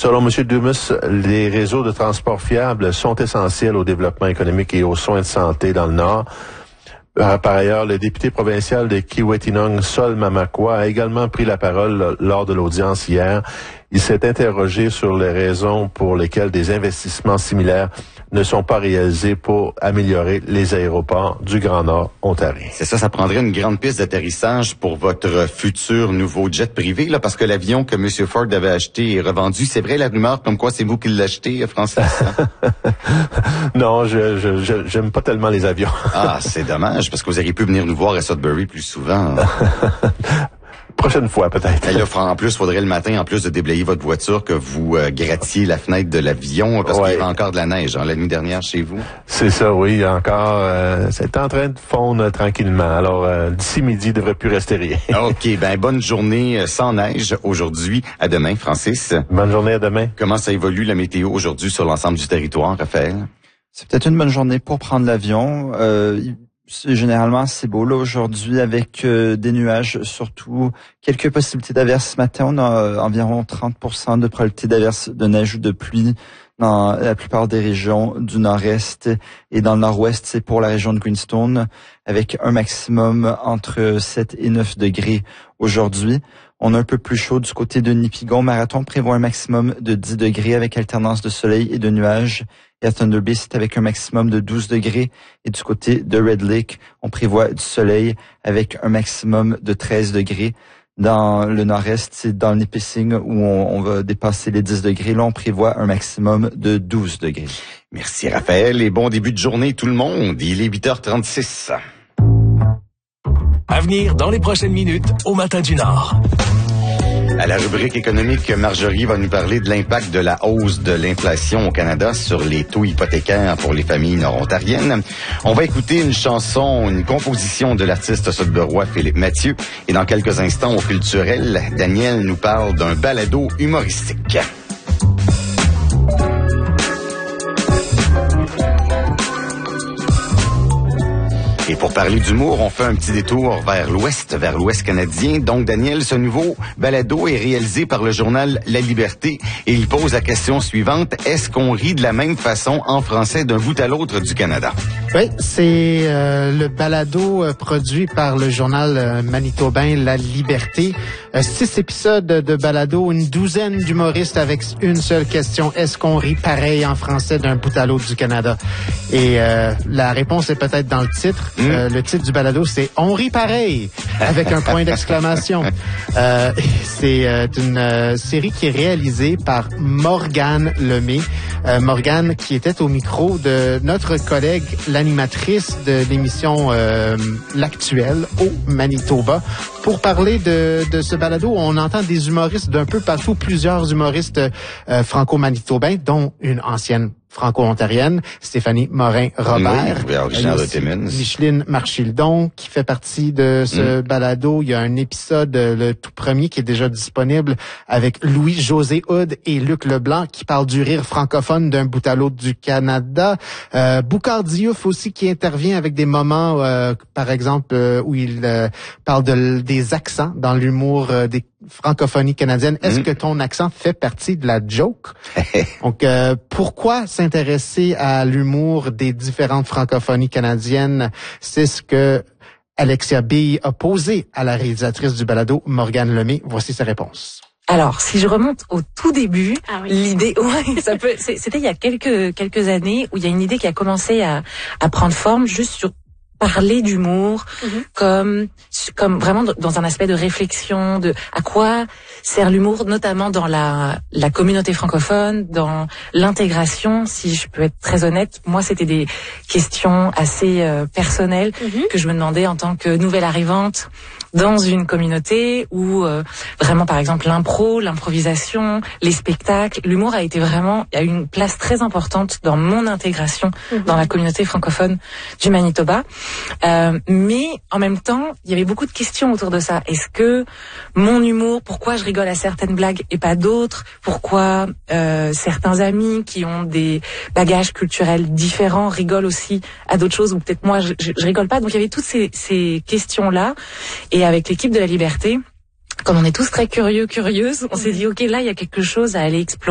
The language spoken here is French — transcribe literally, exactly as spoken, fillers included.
Selon M. Dumas, les réseaux de transport fiables sont essentiels au développement économique et aux soins de santé dans le Nord. Par ailleurs, le député provincial de Kiiwetinoong, Sol Mamakwa, a également pris la parole lors de l'audience hier. Il s'est interrogé sur les raisons pour lesquelles des investissements similaires ne sont pas réalisés pour améliorer les aéroports du Grand Nord ontarien. C'est ça, ça prendrait une grande piste d'atterrissage pour votre futur nouveau jet privé, là, parce que l'avion que M. Ford avait acheté est revendu. C'est vrai, la rumeur comme quoi c'est vous qui l'achetez, Francis? Non, je, je, je j'aime pas tellement les avions. Ah, c'est dommage, parce que vous auriez pu venir nous voir à Sudbury plus souvent. Prochaine fois, peut-être. Et là, en plus, faudrait le matin, en plus de déblayer votre voiture, que vous euh, grattiez la fenêtre de l'avion, parce ouais. qu'il y avait encore de la neige, hein, la nuit dernière chez vous. C'est ça, oui, encore. Euh, c'est en train de fondre tranquillement. Alors, euh, d'ici midi, il devrait plus rester rien. OK, ben bonne journée sans neige aujourd'hui. À demain, Francis. Bonne journée, à demain. Comment ça évolue la météo aujourd'hui sur l'ensemble du territoire, Raphaël? C'est peut-être une bonne journée pour prendre l'avion. Euh, C'est généralement assez beau là aujourd'hui avec euh, des nuages, surtout quelques possibilités d'averses ce matin. On a euh, environ trente pour cent de probabilité d'averses de neige ou de pluie dans la plupart des régions du nord-est et dans le nord-ouest. C'est pour la région de Greenstone avec un maximum entre sept et neuf degrés aujourd'hui. On a un peu plus chaud du côté de Nipigon. Marathon prévoit un maximum de dix degrés avec alternance de soleil et de nuages. Et à Thunder Bay, c'est avec un maximum de douze degrés. Et du côté de Red Lake, on prévoit du soleil avec un maximum de treize degrés. Dans le nord-est, c'est dans le Nipissing où on, on va dépasser les dix degrés. Là, on prévoit un maximum de douze degrés. Merci Raphaël et bon début de journée tout le monde. Il est huit heures trente-six. À venir dans les prochaines minutes au Matin du Nord. À la rubrique économique, Marjorie va nous parler de l'impact de la hausse de l'inflation au Canada sur les taux hypothécaires pour les familles nord-ontariennes. On va écouter une chanson, une composition de l'artiste sudburois Philippe Mathieu. Et dans quelques instants, au culturel, Daniel nous parle d'un balado humoristique. Et pour parler d'humour, on fait un petit détour vers l'ouest, vers l'ouest canadien. Donc, Daniel, ce nouveau balado est réalisé par le journal La Liberté et il pose la question suivante. Est-ce qu'on rit de la même façon en français d'un bout à l'autre du Canada? Oui, c'est euh, le balado euh, produit par le journal euh, manitobain La Liberté. Euh, six épisodes de balado, une douzaine d'humoristes avec une seule question. Est-ce qu'on rit pareil en français d'un bout à l'autre du Canada? Et euh, la réponse est peut-être dans le titre. Mmh. Euh, le titre du balado, c'est « On rit pareil » avec un point d'exclamation. Euh, c'est euh, une euh, série qui est réalisée par Morgane Lemay. Euh, Morgane qui était au micro de notre collègue, l'animatrice de l'émission euh, L'Actuel au Manitoba. Pour parler de, de ce balado, on entend des humoristes d'un peu partout, plusieurs humoristes euh, franco-manitobains, dont une ancienne franco-ontarienne, Stéphanie Morin-Robert. Oui, originaire de Timmins. Micheline Marchildon, qui fait partie de ce mm. balado. Il y a un épisode, le tout premier, qui est déjà disponible avec Louis-José Hood et Luc Leblanc, qui parlent du rire francophone d'un bout à l'autre du Canada. Euh, Boucard Diouf aussi, qui intervient avec des moments, euh, par exemple, euh, où il euh, parle de, des accents dans l'humour euh, des francophonie canadienne. Est-ce mmh. que ton accent fait partie de la joke? Donc, euh, pourquoi s'intéresser à l'humour des différentes francophonies canadiennes? C'est ce que Alexia Bille a posé à la réalisatrice du balado, Morgane Lemay. Voici sa réponse. Alors, si je remonte au tout début, ah oui. l'idée, ouais, ça peut, c'était il y a quelques quelques années où il y a une idée qui a commencé à à prendre forme juste sur parler d'humour mm-hmm. comme comme vraiment dans un aspect de réflexion de à quoi sert l'humour, notamment dans la la communauté francophone, dans l'intégration. Si je peux être très honnête, moi c'était des questions assez euh, personnelles mm-hmm. que je me demandais en tant que nouvelle arrivante dans une communauté où euh, vraiment par exemple l'impro, l'improvisation, les spectacles, l'humour a été vraiment a eu une place très importante dans mon intégration mm-hmm. dans la communauté francophone du Manitoba. Euh, mais en même temps, il y avait beaucoup de questions autour de ça. Est-ce que mon humour, pourquoi je rigole à certaines blagues et pas d'autres? Pourquoi euh, certains amis qui ont des bagages culturels différents rigolent aussi à d'autres choses ou peut-être moi je, je, je rigole pas? Donc il y avait toutes ces, ces questions-là. Et avec l'équipe de La Liberté, comme on est tous très curieux, curieuses, on s'est dit ok, là il y a quelque chose à aller explorer.